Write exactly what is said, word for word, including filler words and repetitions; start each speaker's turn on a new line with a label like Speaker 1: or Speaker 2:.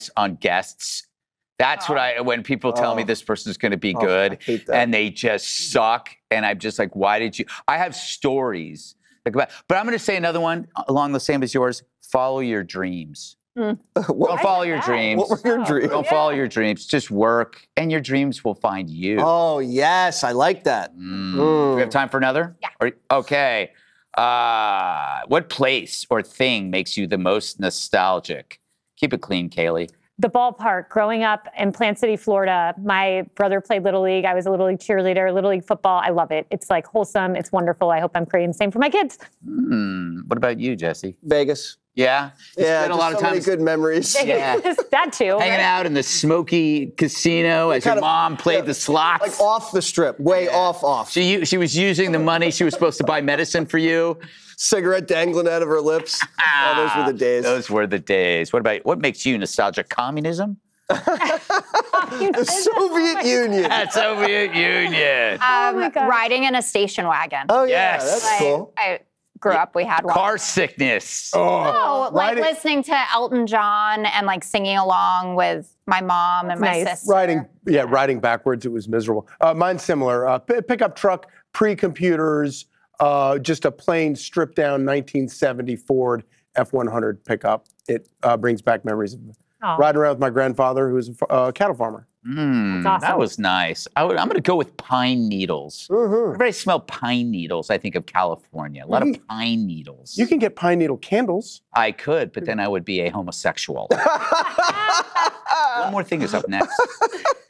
Speaker 1: on guests. That's
Speaker 2: Oh.
Speaker 1: what I, when people tell me
Speaker 3: Oh.
Speaker 1: this person's going to be
Speaker 3: Oh,
Speaker 1: good
Speaker 3: I hate that.
Speaker 1: and they just suck. And I'm just like, why did you? I have stories. Like about, but I'm going to say another one along the same as yours. Follow your dreams.
Speaker 3: What,
Speaker 1: Don't follow your
Speaker 2: that.
Speaker 1: dreams.
Speaker 3: what were your
Speaker 2: Oh,
Speaker 3: dreams?
Speaker 1: Don't
Speaker 2: Yeah.
Speaker 1: follow your dreams. Just work and your dreams will find you.
Speaker 3: Oh, yes. I like that.
Speaker 1: Mm.
Speaker 3: Mm.
Speaker 1: Do we have time for another?
Speaker 2: Yeah.
Speaker 1: Or- okay. Uh, what place or thing makes you the most nostalgic? Keep it clean, Kaylee.
Speaker 2: The ballpark. Growing up in Plant City, Florida, my brother played Little League. I was a Little League cheerleader, Little League football. I love it. It's like wholesome. It's wonderful. I hope I'm creating the same for my kids.
Speaker 1: Hmm. What about you, Jesse?
Speaker 3: Vegas.
Speaker 1: Yeah? You
Speaker 3: Yeah,
Speaker 1: spent
Speaker 3: just
Speaker 1: a lot of
Speaker 3: so many
Speaker 1: times
Speaker 3: good memories.
Speaker 1: Yeah.
Speaker 2: That too.
Speaker 1: hanging
Speaker 2: right?
Speaker 1: out in the smoky casino as your
Speaker 3: kind of-
Speaker 1: mom played
Speaker 3: yeah,
Speaker 1: the slots.
Speaker 3: Like off the strip, way off, off.
Speaker 1: She, u- she was using the money she was supposed to buy medicine for you.
Speaker 3: Cigarette dangling out of her lips. Oh, those were the days.
Speaker 1: Those were the days. What about, what makes you nostalgic? Communism?
Speaker 3: The Soviet Union.
Speaker 1: That Soviet Union.
Speaker 2: Oh my
Speaker 4: Um,
Speaker 2: God.
Speaker 4: riding in a station wagon.
Speaker 3: Oh, yeah,
Speaker 1: Yes.
Speaker 3: that's
Speaker 4: I,
Speaker 3: cool.
Speaker 4: I grew up, we had one.
Speaker 1: Car sickness.
Speaker 4: Oh, like
Speaker 5: riding,
Speaker 4: listening to Elton John and like singing along with my mom and my
Speaker 2: Nice.
Speaker 4: sister.
Speaker 5: riding, yeah, riding backwards. It was miserable. Uh, mine's similar. Uh, p- pickup truck, pre-computers, uh, just a plain stripped down nineteen seventy Ford F one hundred pickup. It uh, brings back memories of
Speaker 2: Oh.
Speaker 5: riding around with my grandfather, who was a f- uh, cattle farmer.
Speaker 1: Mm,
Speaker 2: That's awesome.
Speaker 1: That was nice. I would, I'm going to go with pine needles.
Speaker 3: Mhm.
Speaker 1: Whenever I smell pine needles, I think of California. A lot
Speaker 5: Mhm.
Speaker 1: of pine needles.
Speaker 5: You can get pine needle candles.
Speaker 1: I could, but then I would be a homosexual. One more thing is up next.